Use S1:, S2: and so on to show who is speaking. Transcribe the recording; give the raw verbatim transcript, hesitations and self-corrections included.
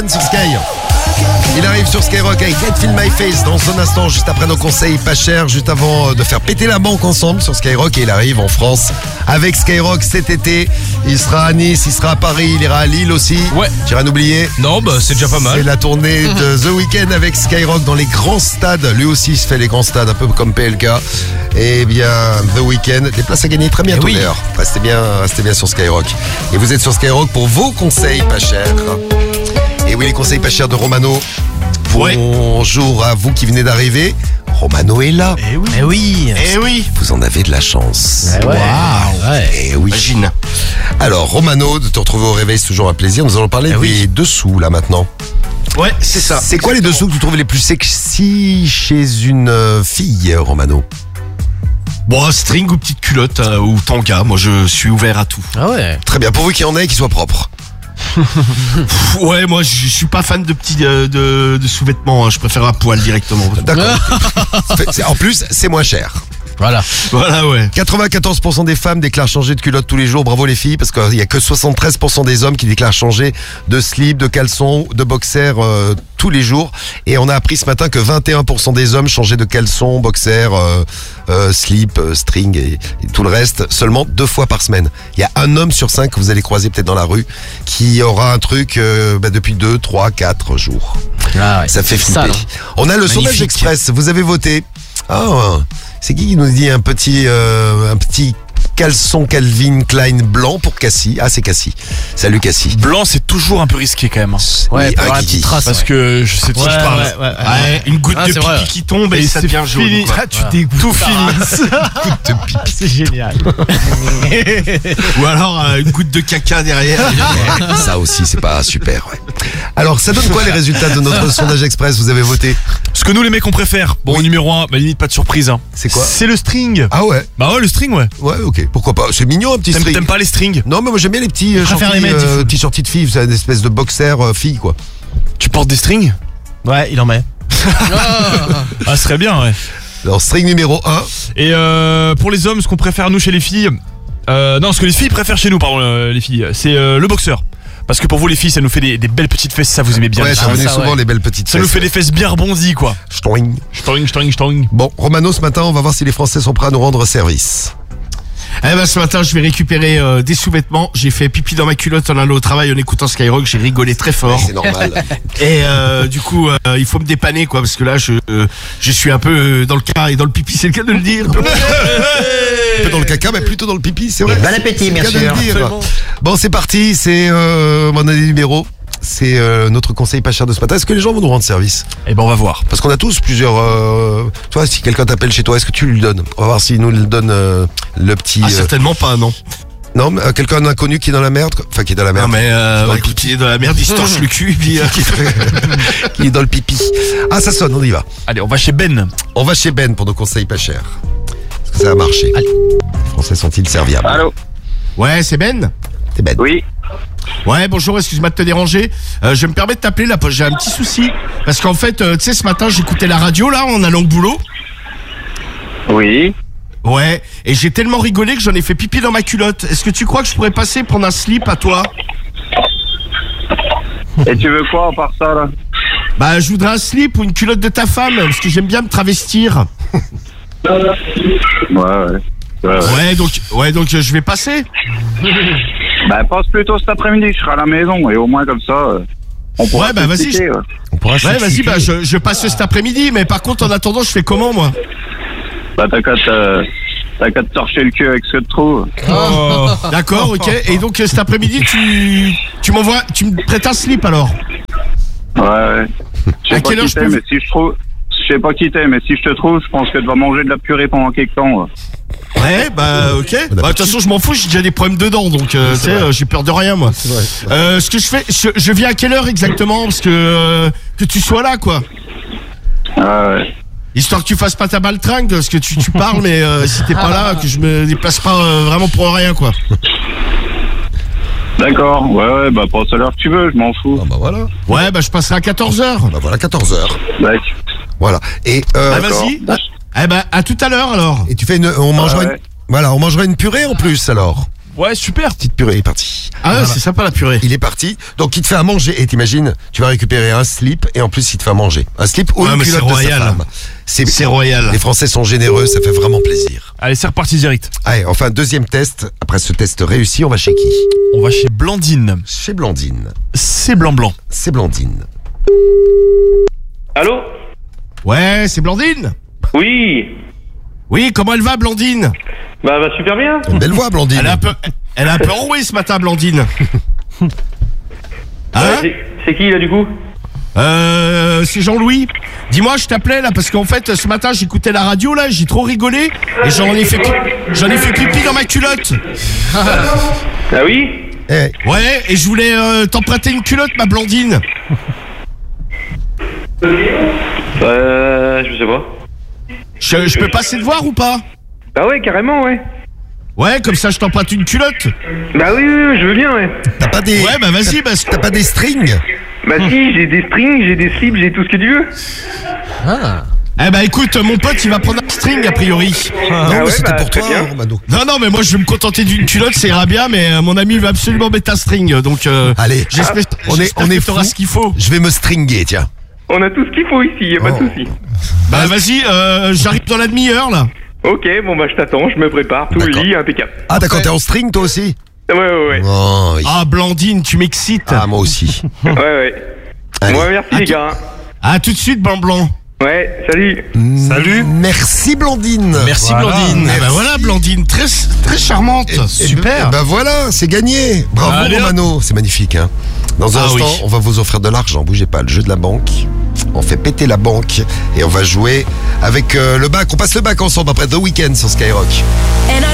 S1: sur Sky. Il arrive sur Skyrock avec Get Feel My Face dans un instant, juste après nos conseils pas chers, juste avant de faire péter la banque ensemble sur Skyrock. Et il arrive en France avec Skyrock cet été. Il sera à Nice, il sera à Paris, il ira à Lille aussi.
S2: Ouais.
S1: Tu rien oublié?
S2: Non, bah c'est déjà pas mal.
S1: C'est la tournée de The Weeknd avec Skyrock dans les grands stades. Lui aussi il se fait les grands stades, un peu comme P L K. Et bien, The Weeknd, des places à gagner très bientôt
S2: oui.
S1: d'ailleurs. Restez bien, restez bien sur Skyrock. Et vous êtes sur Skyrock pour vos conseils pas chers. Et oui, les conseils pas chers de Romano.
S2: Ouais.
S1: Bonjour à vous qui venez d'arriver. Romano est là.
S2: Eh oui.
S3: Eh oui.
S2: Eh oui.
S1: Vous en avez de la chance.
S3: Eh ouais.
S2: Waouh.
S3: Ouais.
S1: Eh oui.
S2: Imagine.
S1: Alors, Romano, de te retrouver au réveil, c'est toujours un plaisir. Nous allons parler
S2: Eh oui.
S1: des dessous, là, maintenant.
S2: Ouais, c'est ça.
S1: C'est quoi les dessous que tu trouves les plus sexy chez une euh, fille, Romano?
S2: Bon, string ou petite culotte euh, ou tanga, moi je suis ouvert à tout.
S3: Ah ouais.
S1: Très bien, pour vous qui en avez, qui soient propres.
S2: Pff, ouais, moi je je suis pas fan de petits euh, de, de sous-vêtements, hein. Je préfère à poil directement.
S1: D'accord. C'est- En plus, c'est moins cher.
S3: Voilà.
S2: Voilà, ouais.
S1: quatre-vingt-quatorze pour cent des femmes déclarent changer de culotte tous les jours. Bravo les filles, parce qu'il y a que soixante-treize pour cent des hommes qui déclarent changer de slip, de caleçon, de boxer euh, tous les jours. Et on a appris ce matin que vingt et un pour cent des hommes changeaient de caleçon, boxer, euh, euh, slip, euh, string et, et tout le reste seulement deux fois par semaine. Il y a un homme sur cinq que vous allez croiser peut-être dans la rue qui aura un truc euh, bah, depuis deux, trois, quatre jours.
S3: Ah ouais.
S1: Ça fait flipper.
S3: Sale, hein.
S1: On a le sondage
S2: Magnifique.
S1: express. Vous avez voté. Ah, c'est qui qui nous dit un petit, euh, un petit caleçon Calvin Klein blanc pour Cassie? Ah, c'est Cassie. Salut Cassie.
S4: Blanc, c'est toujours un peu risqué quand même.
S3: Ouais,
S1: Oui,
S3: pour
S1: un
S3: avoir la
S1: kiki.
S3: petite trace.
S4: Parce
S3: ouais.
S4: que je sais de qui
S3: Ouais,
S4: je parle.
S3: ouais, ouais, ouais.
S2: Ouais, une goutte
S3: Ah,
S2: de
S3: c'est
S2: pipi
S3: vrai.
S2: qui tombe et, ça devient jaune.
S4: fini.
S2: quoi.
S4: Ah, tu dégoûtes. Tout fini.
S3: C'est génial.
S2: Ou alors euh, une goutte de caca derrière.
S1: Ça aussi, c'est pas super. Ouais. Alors, ça donne quoi les résultats de notre sondage express? Vous avez voté?
S4: Ce que nous les mecs on préfère. Bon,
S1: Oui.
S4: numéro un, bah limite pas de surprise. Hein.
S1: C'est quoi?
S4: C'est le string.
S1: Ah ouais.
S4: Bah ouais, le string, ouais.
S1: Ouais, ok. Pourquoi pas? C'est mignon un petit
S4: T'aimes
S1: string.
S4: t'aimes pas les strings?
S1: Non, mais moi j'aime bien les petits euh,
S3: préfère
S1: shorties,
S3: les mettre, il
S1: euh,
S3: faut.
S1: petits shorties de filles. C'est une espèce de boxer euh, fille, quoi.
S4: Tu portes des strings?
S3: Ouais, il en met.
S4: Ah, ce serait bien, ouais.
S1: Alors, string numéro un.
S4: Et euh, pour les hommes, ce qu'on préfère nous chez les filles, euh, non, ce que les filles préfèrent chez nous, pardon, euh, les filles, c'est euh, le boxeur. Parce que pour vous les filles, ça nous fait des, des belles petites fesses, ça vous aimez bien.
S1: Ouais,
S4: ça
S1: ça revenait
S3: ça,
S1: souvent
S3: ouais.
S1: les belles petites
S4: Ça nous
S1: fesses.
S4: fait des fesses bien rebondies, quoi.
S1: Stoing.
S4: Stoing, stoing, stoing.
S1: Bon, Romano, ce matin, on va voir si les Français sont prêts à nous rendre service.
S2: Eh ben ce matin je vais récupérer euh, des sous-vêtements. J'ai fait pipi dans ma culotte en allant au travail en écoutant Skyrock. J'ai rigolé très fort.
S1: C'est normal.
S2: Et euh, du coup euh, il faut me dépanner quoi parce que là je euh, je suis un peu euh, dans le cas et dans le pipi, c'est le cas de le dire.
S1: Un peu dans le caca, mais plutôt dans le pipi, c'est vrai.
S5: Bon appétit,
S1: C'est le cas
S5: bien
S1: de
S5: sûr.
S1: le dire.
S4: Absolument.
S1: Bon, c'est parti, c'est euh, mon année numéro. C'est euh, notre conseil pas cher de ce matin. Est-ce que les gens vont nous rendre service?
S4: Eh ben on va voir.
S1: Parce qu'on a tous plusieurs... Euh, toi, si quelqu'un t'appelle chez toi, est-ce que tu lui le donnes? On va voir s'il nous le donne euh, le petit...
S2: Ah
S1: euh,
S2: certainement pas non.
S1: non, mais, euh, quelqu'un d'inconnu qui est dans la merde. quoi. Enfin, qui est dans la merde.
S2: Non mais euh,
S1: Dans le
S2: écoute, il est dans la merde, il se torche le cul et puis euh,
S1: Qui est dans le pipi. Ah, ça sonne, on y va.
S4: Allez, on va chez Ben.
S1: On va chez Ben pour nos conseils pas chers. Est-ce que ça a marché?
S3: Allez.
S1: Les Français sont-ils serviables?
S6: Allô?
S2: Ouais, c'est Ben.
S1: C'est Ben.
S6: Oui.
S2: Ouais, bonjour, excuse-moi de te déranger. Euh, je me permets de t'appeler là, parce que j'ai un petit souci. Parce qu'en fait, euh, tu sais, ce matin, j'écoutais la radio là, en allant au boulot.
S6: Oui.
S2: Ouais, et j'ai tellement rigolé que j'en ai fait pipi dans ma culotte. Est-ce que tu crois que je pourrais passer prendre un slip à toi?
S6: Et tu veux quoi à part ça, là?
S2: Bah, je voudrais un slip ou une culotte de ta femme, parce que j'aime bien me travestir.
S6: Ouais, ouais. Ouais, ouais.
S2: Ouais, donc, ouais, donc euh, je vais passer.
S6: Bah, passe plutôt cet après-midi, je serai à la maison. Et au moins, comme ça, euh, on pourra
S2: Ouais, bah, vas-y,
S6: s'expliquer, ouais.
S1: On pourra
S2: Ouais, vas-y,
S1: s'expliquer.
S2: bah, je, je passe cet après-midi, mais par contre, en attendant, je fais comment, moi?
S6: Bah, t'as qu'à te, t'as qu'à te torcher le cul avec ce que tu trouves.
S4: Oh.
S2: D'accord, ok. Et donc, euh, cet après-midi, tu, tu m'envoies, tu me prêtes un slip alors?
S6: Ouais, ouais. Je
S2: À
S6: sais pas
S2: quelle heure
S6: qui
S2: je
S6: t'es,
S2: peux-
S6: mais si je trouve... Je sais pas qui t'es, mais si je te trouve, je pense que tu vas manger de la purée pendant quelque temps. Ouais.
S2: Ouais, bah, ok. Bah, de toute façon, je m'en fous, j'ai déjà des problèmes dedans, donc, euh, tu sais, euh, j'ai peur de rien, moi.
S1: C'est vrai.
S2: Euh, ce que je fais, je, je viens à quelle heure exactement? Parce que, euh, que tu sois là, quoi.
S6: Ouais, ouais.
S2: Histoire que tu fasses pas ta baltringue, parce que tu, tu parles, mais euh, si t'es pas là, que je me déplace pas euh, vraiment pour rien, quoi.
S6: D'accord, ouais, ouais, bah, passe à l'heure que tu veux, je m'en fous.
S1: Ah bah voilà.
S2: Ouais, bah, je passerai à quatorze heures.
S1: Bah voilà, quatorze heures.
S6: Bah, tu-
S1: Voilà. Et, euh,
S2: Ah, vas-y. Eh ben, à tout à l'heure, alors.
S1: et tu fais une... On mangera
S6: ouais.
S1: une... Voilà, on mangera une purée en plus, alors.
S4: Ouais, super.
S1: Petite purée, il est parti.
S2: Ah ouais, c'est sympa la purée.
S1: Il est parti. Donc il te fait à manger. Et t'imagines, tu vas récupérer un slip et en plus il te fait à manger. Un slip ou
S2: Ouais,
S1: une
S2: mais c'est
S1: culotte de sa
S2: royal.
S1: femme. C'est
S2: C'est royal.
S1: Les Français sont généreux, ça fait vraiment plaisir.
S4: Allez, c'est reparti direct.
S1: Allez, enfin deuxième test. Après ce test réussi, on va chez qui?
S4: On va chez Blandine.
S1: Chez Blandine.
S4: C'est blanc-blanc.
S1: C'est Blandine.
S5: Allô?
S2: Ouais, c'est Blandine.
S5: Oui.
S2: Oui, comment elle va, Blandine?
S5: Bah, bah super bien.
S1: Une belle voix, Blandine.
S2: Elle est un peu, elle est un peu enrouée ce matin, Blandine.
S5: Ouais,
S2: Hein?
S5: c'est- c'est qui là du coup?
S2: Euh, c'est Jean-Louis. Dis-moi, je t'appelais là parce qu'en fait, ce matin, j'écoutais la radio là, j'ai trop rigolé et j'en ai fait, pi- j'en ai fait pipi dans ma culotte.
S5: Ah oui?
S1: Eh,
S2: Ouais, et je voulais euh, t'emprunter une culotte, ma Blandine.
S5: Euh, je sais pas.
S2: Je, je peux passer te voir ou pas?
S5: Bah ouais, carrément, ouais.
S2: Ouais, comme ça, je t'emprunte une culotte.
S5: Bah oui, oui, oui, je veux bien, ouais.
S1: t'as pas des,
S2: Ouais, bah vas-y, bah.
S1: t'as pas des strings?
S5: Bah si, j'ai des strings, j'ai des slips, j'ai tout ce que tu veux.
S2: Eh bah écoute, mon pote, il va prendre un string a priori.
S1: Non,
S5: Ah
S1: mais
S5: ouais,
S1: c'était
S5: bah,
S1: pour
S5: très
S1: toi,
S5: bien.
S1: Romano.
S2: Non, non, mais moi, je vais me contenter d'une culotte, ça ira bien, mais euh, mon ami veut absolument mettre un string, donc. Euh,
S1: Allez,
S2: J'espère,
S1: on est,
S2: j'espère
S1: on
S2: que
S1: est
S2: t'auras
S1: fous.
S2: ce qu'il faut.
S1: Je vais me stringer, tiens.
S5: On a tout ce qu'il faut ici, y a pas de
S1: Oh.
S5: souci.
S2: Bah vas-y, euh, j'arrive dans la demi-heure là.
S5: Ok, bon bah je t'attends, je me prépare, tout le
S1: D'accord.
S5: lit, impeccable.
S1: Ah, d'accord, t'es en string, toi aussi?
S5: Ouais, ouais, ouais.
S1: Oh, oui.
S2: Ah, Blandine, tu m'excites.
S1: Ah, moi aussi.
S5: Ouais, ouais.
S1: Allez.
S5: Moi, merci les gars.
S2: À tout de suite, Blanc Blanc.
S5: Ouais, salut.
S1: Salut. Merci, Blandine.
S4: Merci
S1: Voilà.
S4: Blandine.
S2: Ah bah voilà, Blandine, très, très charmante.
S1: Et- et
S2: Super.
S1: ben- ben voilà, c'est gagné. Bravo,
S4: Allez, hop.
S1: Romano. C'est magnifique, hein. Dans un
S2: Ah
S1: instant,
S2: oui.
S1: on va vous offrir de l'argent. Bougez pas, le jeu de la banque. On fait péter la banque et on va jouer avec euh, le bac. On passe le bac ensemble après The Weeknd sur Skyrock.